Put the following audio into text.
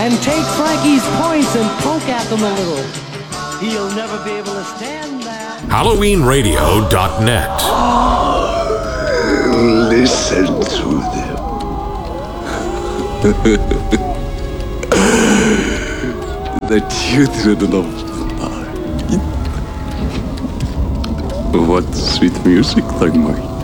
and take Frankie's points and poke at them a little. He'll never be able to stand that. HalloweenRadio.net. Listen to them. The children of night. What sweet music they make.